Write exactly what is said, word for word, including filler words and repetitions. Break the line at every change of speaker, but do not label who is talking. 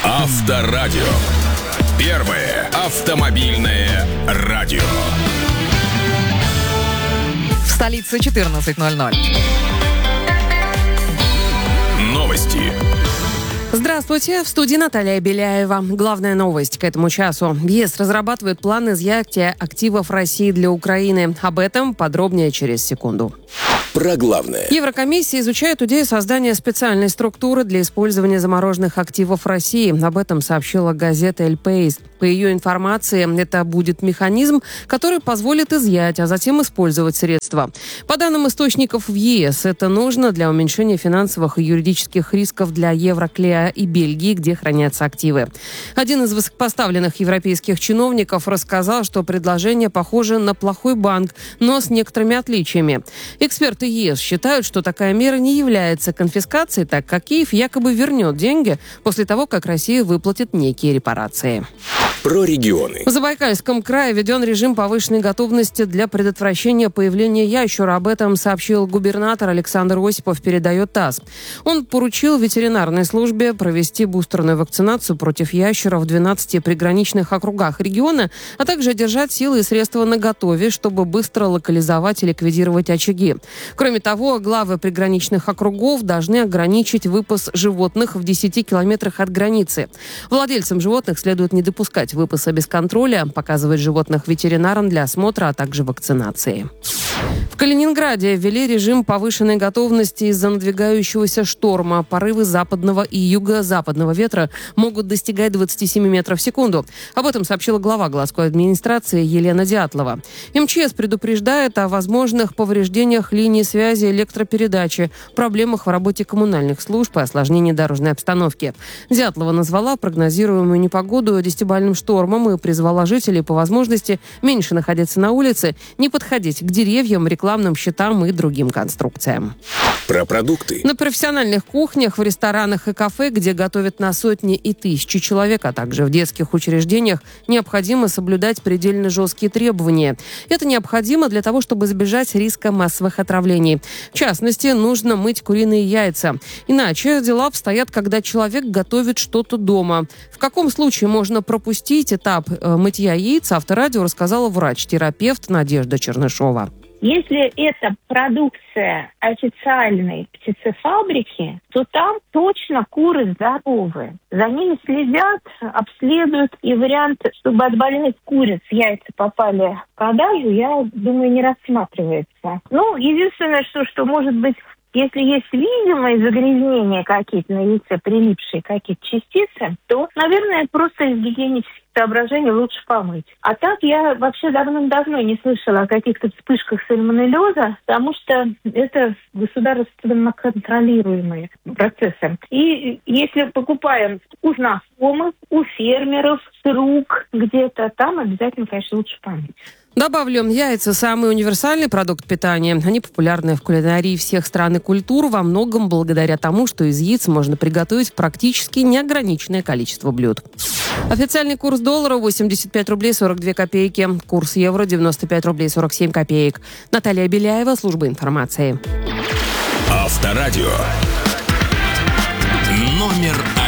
Авторадио. Первое автомобильное радио.
В столице четырнадцать ноль ноль.
Новости.
Здравствуйте, в студии Наталья Беляева. Главная новость к этому часу. ЕС разрабатывает план изъятия активов России для Украины. Об этом подробнее через секунду.
Про главное.
Еврокомиссия изучает идею создания специальной структуры для использования замороженных активов России. Об этом сообщила газета «Эль Пейс». По ее информации, это будет механизм, который позволит изъять, а затем использовать средства. По данным источников в ЕС, это нужно для уменьшения финансовых и юридических рисков для Евроклея и Бельгии, где хранятся активы. Один из высокопоставленных европейских чиновников рассказал, что предложение похоже на плохой банк, но с некоторыми отличиями. Эксперты ЕС считают, что такая мера не является конфискацией, так как Киев якобы вернет деньги после того, как Россия выплатит некие репарации.
Про регионы.
В Забайкальском крае введен режим повышенной готовности для предотвращения появления ящера. Об этом сообщил губернатор Александр Осипов, передает ТАСС. Он поручил ветеринарной службе провести бустерную вакцинацию против ящеров в двенадцати приграничных округах региона, а также держать силы и средства наготове, чтобы быстро локализовать и ликвидировать очаги. Кроме того, главы приграничных округов должны ограничить выпас животных в десяти километрах от границы. Владельцам животных следует не допускать выпаса без контроля, показывать животных ветеринарам для осмотра, а также вакцинации. В Калининграде ввели режим повышенной готовности из-за надвигающегося шторма. Порывы западного и юго-западного ветра могут достигать двадцати семи метров в секунду. Об этом сообщила глава городской администрации Елена Дятлова. МЧС предупреждает о возможных повреждениях линий связи, электропередачи, проблемах в работе коммунальных служб и осложнении дорожной обстановки. Дятлова назвала прогнозируемую непогоду десятибалльным штормом и призвала жителей по возможности меньше находиться на улице, не подходить к деревьям, рекламным щитам и другим конструкциям.
Про продукты.
На профессиональных кухнях, в ресторанах и кафе, где готовят на сотни и тысячи человек, а также в детских учреждениях, необходимо соблюдать предельно жесткие требования. Это необходимо для того, чтобы избежать риска массовых отравлений. В частности, нужно мыть куриные яйца. Иначе дела обстоят, когда человек готовит что-то дома. В каком случае можно пропустить этап э, мытья яиц, Авторадио рассказала врач-терапевт Надежда Чернышова.
Если это продукция официальной птицефабрики, то там точно куры здоровы. За ними следят, обследуют. И вариант, чтобы от больных куриц яйца попали в продажу, я думаю, не рассматривается. Ну, единственное, что, что может быть, если есть видимые загрязнения какие-то на яйце, прилипшие какие-то частицы, то, наверное, просто из гигиенических соображений лучше помыть. А так я вообще давным-давно не слышала о каких-то вспышках сальмонеллеза, потому что это государственно контролируемые процессы. И если покупаем у знакомых, у фермеров, с рук где-то, там обязательно, конечно, лучше помыть.
Добавлю, яйца – самый универсальный продукт питания. Они популярны в кулинарии всех стран и культур, во многом благодаря тому, что из яиц можно приготовить практически неограниченное количество блюд. Официальный курс доллара – восемьдесят пять рублей сорок две копейки. Курс евро – девяносто пять рублей сорок семь копеек. Наталья Беляева, служба информации.
Авторадио. Номер один.